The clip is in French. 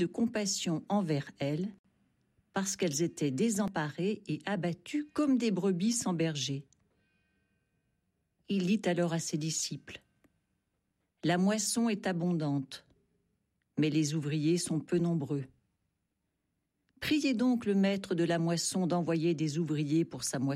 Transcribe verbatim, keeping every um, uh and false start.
de compassion envers elles, parce qu'elles étaient désemparées et abattues comme des brebis sans berger. Il dit alors à ses disciples : « La moisson est abondante, mais les ouvriers sont peu nombreux. Priez donc le maître de la moisson d'envoyer des ouvriers pour sa moisson. »